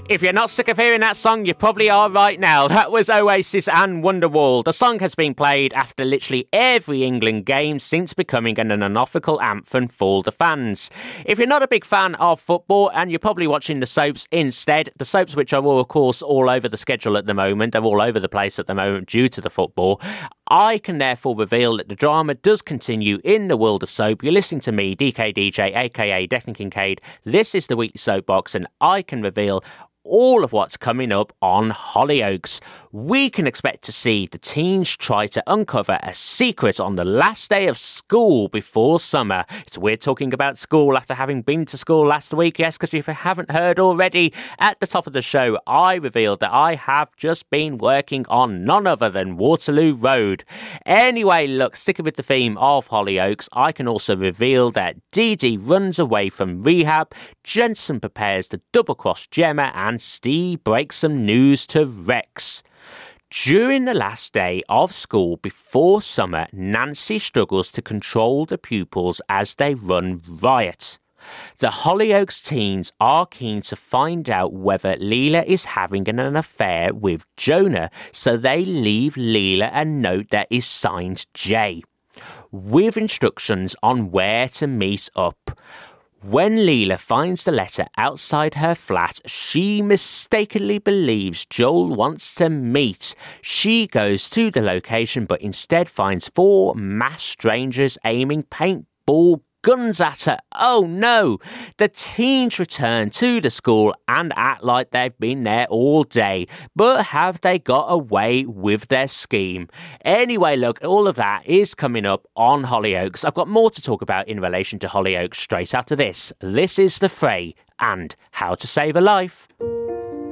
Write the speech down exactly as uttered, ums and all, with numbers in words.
If you're not sick of hearing that song, you probably are right now. That was Oasis and Wonderwall. The song has been played after literally every England game since becoming an unofficial anthem for the fans. If you're not a big fan of football and you're probably watching the soaps instead, the soaps which are, all, of course, all over the schedule at the moment, they're all over the place at the moment due to the football, I can therefore reveal that the drama does continue in the world of soap. You're listening to me, D K D J, aka Declan Kincaid. This is the Weekly Soapbox, and I can reveal all of what's coming up on Hollyoaks. We can expect to see the teens try to uncover a secret on the last day of school before summer. It's weird talking about school after having been to school last week, yes, because if you haven't heard already, at the top of the show, I revealed that I have just been working on none other than Waterloo Road. Anyway, look, sticking with the theme of Hollyoaks, I can also reveal that Dee Dee runs away from rehab, Jensen prepares to double-cross Gemma, and Steve breaks some news to Rex. During the last day of school before summer, Nancy struggles to control the pupils as they run riot. The Hollyoaks teens are keen to find out whether Leela is having an affair with Jonah, so they leave Leela a note that is signed J, with instructions on where to meet up. When Leela finds the letter outside her flat, she mistakenly believes Joel wants to meet. She goes to the location, but instead finds four masked strangers aiming paintball guns at her. Oh no! The teens return to the school and act like they've been there all day. But have they got away with their scheme? Anyway, look, all of that is coming up on Hollyoaks. I've got more to talk about in relation to Hollyoaks straight after this. This is The Fray and How to Save a Life.